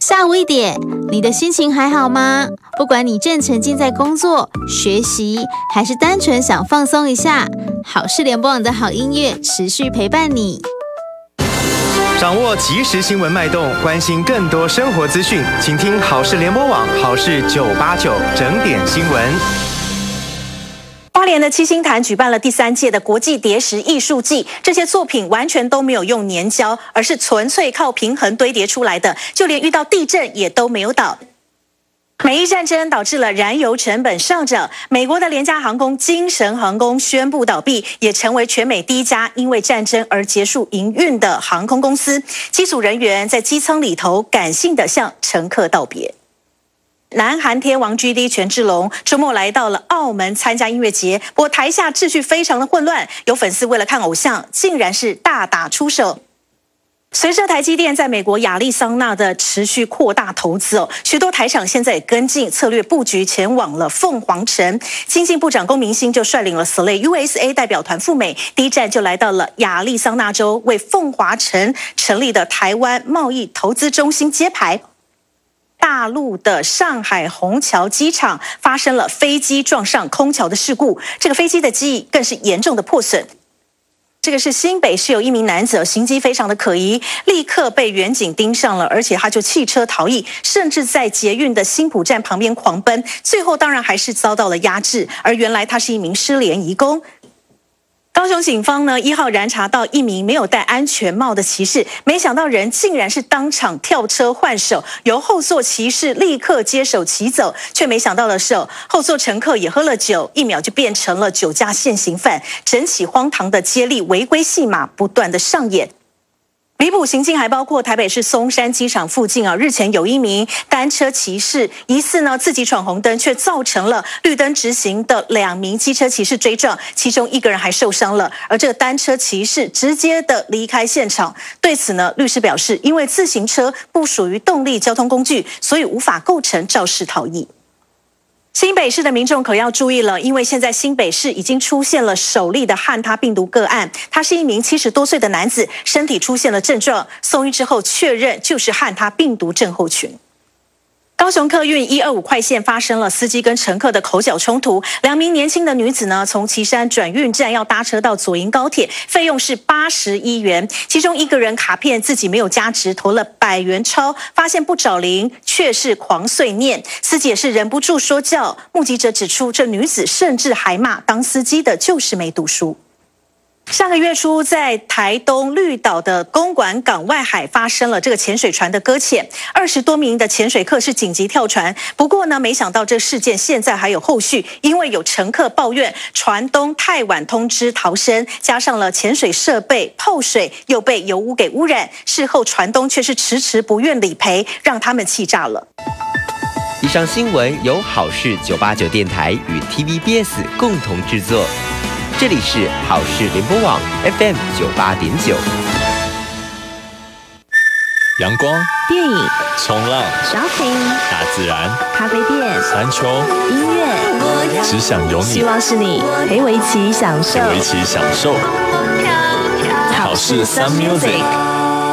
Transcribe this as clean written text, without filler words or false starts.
下午1点，你的心情还好吗？不管你正沉浸在工作、学习，还是单纯想放松一下，好事联播网的好音乐持续陪伴你。 掌握即时新闻脉动，关心更多生活资讯，请听好事联播网好事989整点新闻。 花莲的七星潭举办了第3届的国际叠石艺术季，这些作品完全都没有用粘胶，而是纯粹靠平衡堆叠出来的，就连遇到地震也都没有倒。美伊战争导致了燃油成本上涨，美国的廉价航空精神航空宣布倒闭，也成为全美第一家因为战争而结束营运的航空公司。机组人员在机舱里头感性地向乘客道别。南韩天王 GD 权志龙周末来到了澳门参加音乐节，不过台下秩序非常的混乱，有粉丝为了看偶像，竟然是大打出手。随着台积电在美国亚利桑那的持续扩大投资许多台厂现在也跟进策略布局，前往了凤凰城。经济部长龚明鑫就率领了 Slay USA 代表团赴美，第一站就来到了亚利桑那州，为凤凰城成立的台湾贸易投资中心揭牌。大陆的上海虹桥机场发生了飞机撞上空桥的事故，这个飞机的机翼更是严重的破损。这个是新北市有一名男子行迹非常的可疑，立刻被远警盯上了，而且他就弃车逃逸，甚至在捷运的新埔站旁边狂奔，最后当然还是遭到了压制，而原来他是一名失联移工。高雄警方呢1号燃查到一名没有戴安全帽的骑士，没想到人竟然是当场跳车换手，由后座骑士立刻接手骑走，却没想到的是后座乘客也喝了酒，1秒就变成了酒驾现行犯，整起荒唐的接力违规戏码不断的上演。离谱行径还包括台北市松山机场附近日前有一名单车骑士疑似自己闯红灯，却造成了绿灯直行的2名机车骑士追撞，其中1个人还受伤了，而这个单车骑士直接的离开现场。对此律师表示，因为自行车不属于动力交通工具，所以无法构成肇事逃逸。新北市的民众可要注意了，因为现在新北市已经出现了首例的汉他病毒个案，他是一名70多岁的男子，身体出现了症状，送医之后确认就是汉他病毒症候群。高雄客运125快线发生了司机跟乘客的口角冲突，2名年轻的女子从旗山转运站要搭车到左营高铁，费用是81元，其中1个人卡片自己没有加值，投了100元钞，发现不找零，却是狂碎念，司机也是忍不住说教。目击者指出，这女子甚至还骂当司机的就是没读书。上个月初，在台东绿岛的公馆港外海发生了这个潜水船的搁浅，20多名的潜水客是紧急跳船。不过没想到这事件现在还有后续，因为有乘客抱怨船东太晚通知逃生，加上了潜水设备泡水，又被油污给污染。事后船东却是迟迟不愿理赔，让他们气炸了。 以上新闻由好事989电台与 TVBS 共同制作。这里是好事联播网 FM 98.9。 阳光、 电影、 冲浪、 shopping、 大自然、 咖啡店、 山丘、 音乐， 只想有你。 希望是你陪我一起享受。 好事 Sun Music。